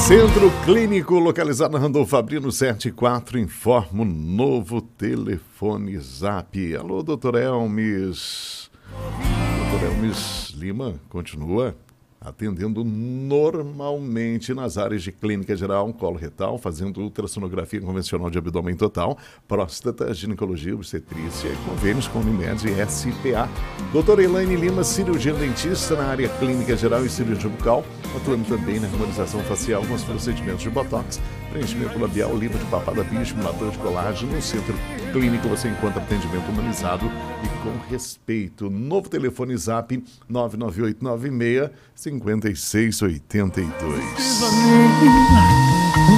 Centro Clínico, localizado na Randolfo Fabrino 74, informa um novo telefone Zap. Alô, doutor Elmes. Doutor Elmes Lima continua atendendo normalmente nas áreas de clínica geral, colo retal, fazendo ultrassonografia convencional de abdômen total, próstata, ginecologia, obstetrícia e convênios com Unimed e SPA. Doutora Elaine Lima, cirurgiã dentista na área clínica geral e cirurgia bucal, atuando também na harmonização facial com os procedimentos de botox, preenchimento labial, lipo de papada, bioestimulador de colágeno. No Centro Clínico você encontra atendimento humanizado e com respeito. Novo telefone Zap 99896 5682.